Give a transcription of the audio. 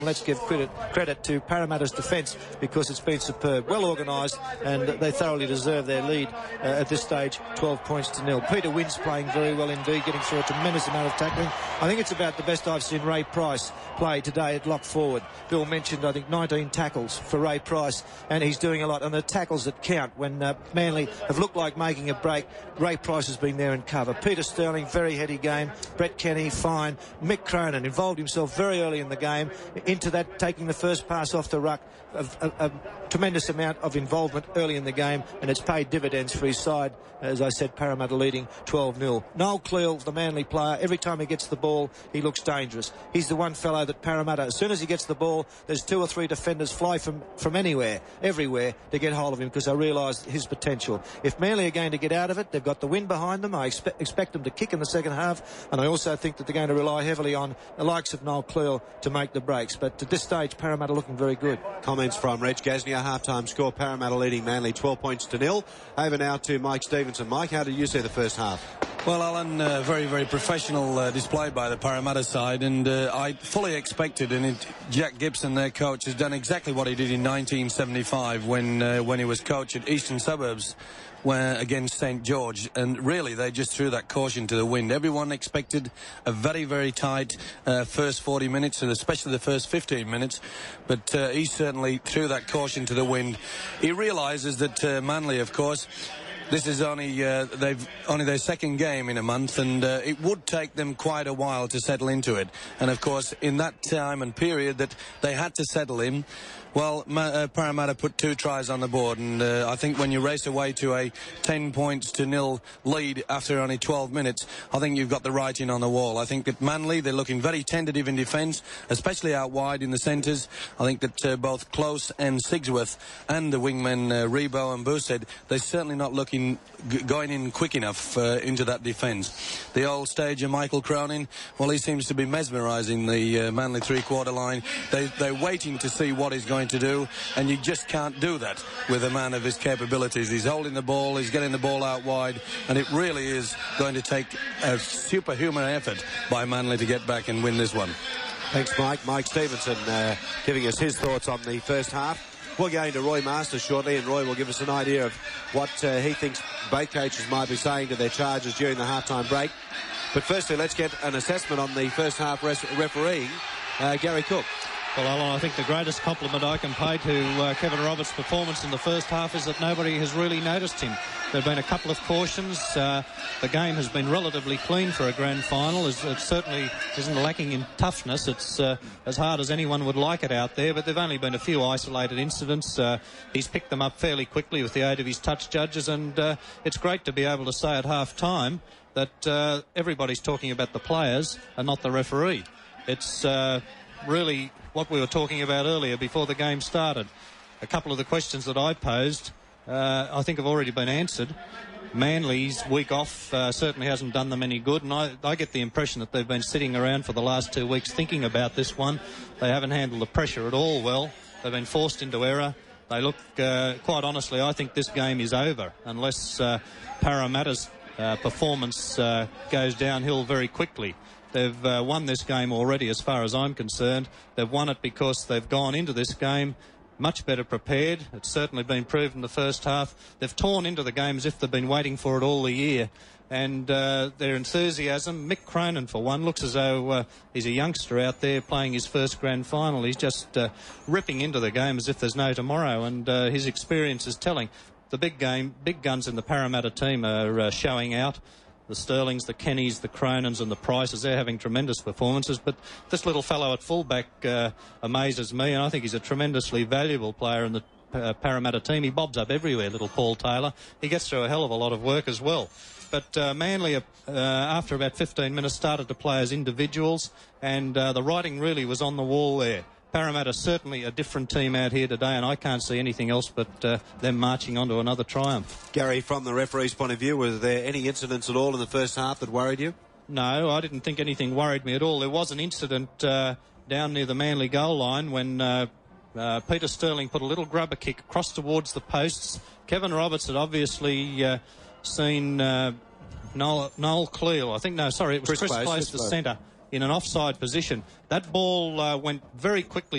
Let's give credit to Parramatta's defence because it's been superb, well organised, and they thoroughly deserve their lead at this stage, 12 points to nil. Peter Wynn's playing very well indeed, getting through a tremendous amount of tackling. I think it's about the best I've seen Ray Price play today at lock forward. Bill mentioned, I think, 19 tackles for Ray Price, and he's doing a lot. And the tackles that count when Manly have looked like making a break, Ray Price has been there in cover. Peter Sterling, very heady game. Brett Kenny, fine. Mick Cronin involved himself very early in the game. Into that, taking the first pass off the ruck, a tremendous amount of involvement early in the game, and it's paid dividends for his side. As I said, Parramatta leading 12-0. Noel Cleal, the Manly player, every time he gets the ball, he looks dangerous. He's the one fellow that Parramatta, as soon as he gets the ball, there's 2 or 3 defenders fly from anywhere, everywhere, to get hold of him because they realise his potential. If Manly are going to get out of it, they've got the wind behind them. I expect them to kick in the second half, and I also think that they're going to rely heavily on the likes of Noel Cleal to make the breaks. But at this stage, Parramatta looking very good. Comments from Reg Gasnier, half-time score, Parramatta leading Manly 12 points to nil. Over now to Mike Stevenson. Mike, how did you see the first half? Well, Alan, very, very professional display by the Parramatta side, and I fully expected, and Jack Gibson, their coach, has done exactly what he did in 1975 when he was coach at Eastern Suburbs against St George, and really they just threw that caution to the wind. Everyone expected a very, very tight first 40 minutes, and especially the first 15 minutes, but he certainly threw that caution to the wind. He realises that Manly, of course, this is only their second game in a month, and it would take them quite a while to settle into it. And of course, in that time and period that they had to settle in, well, Parramatta put 2 tries on the board, and I think when you race away to a 10 points to nil lead after only 12 minutes, I think you've got the writing on the wall. I think that Manly, they're looking very tentative in defence, especially out wide in the centres. I think that both Close and Sigsworth and the wingmen Rebo and Boussaid, they're certainly not looking going in quick enough into that defence. The old stager Michael Cronin, well, he seems to be mesmerising the Manly three-quarter line. They're waiting to see what he's going to do, and you just can't do that with a man of his capabilities. He's holding the ball, he's getting the ball out wide, and it really is going to take a superhuman effort by Manly to get back and win this one. Thanks, Mike. Mike Stevenson giving us his thoughts on the first half. We're going to Roy Masters shortly, and Roy will give us an idea of what he thinks both coaches might be saying to their charges during the halftime break. But firstly, let's get an assessment on the first half refereeing. Gary Cook. Well, Alan, I think the greatest compliment I can pay to Kevin Roberts' performance in the first half is that nobody has really noticed him. There have been a couple of cautions. The game has been relatively clean for a grand final. It certainly isn't lacking in toughness. It's as hard as anyone would like it out there, but there have only been a few isolated incidents. He's picked them up fairly quickly with the aid of his touch judges, and it's great to be able to say at half-time that everybody's talking about the players and not the referee. It's really what we were talking about earlier before the game started. A couple of the questions that I posed I think have already been answered. Manly's week off certainly hasn't done them any good, and I get the impression that they've been sitting around for the last 2 weeks thinking about this one. They haven't handled the pressure at all well. They've been forced into error. They look, quite honestly, I think this game is over unless Parramatta's performance goes downhill very quickly. They've won this game already as far as I'm concerned. They've won it because they've gone into this game much better prepared. It's certainly been proved in the first half. They've torn into the game as if they've been waiting for it all the year. And their enthusiasm, Mick Cronin for one, looks as though he's a youngster out there playing his first grand final. He's just ripping into the game as if there's no tomorrow, and his experience is telling. The big guns in the Parramatta team are showing out. The Sterlings, the Kennys, the Cronins and the Prices, they're having tremendous performances. But this little fellow at fullback amazes me, and I think he's a tremendously valuable player in the Parramatta team. He bobs up everywhere, little Paul Taylor. He gets through a hell of a lot of work as well. But Manly, after about 15 minutes, started to play as individuals, and the writing really was on the wall there. Parramatta certainly a different team out here today, and I can't see anything else but them marching on to another triumph. Gary, from the referee's point of view, were there any incidents at all in the first half that worried you? No, I didn't think anything worried me at all. There was an incident down near the Manly goal line when Peter Sterling put a little grubber kick across towards the posts. Kevin Roberts had obviously seen Noel Cleal. I think, no, sorry, it was Chris Close, the centre. in an offside position. That ball went very quickly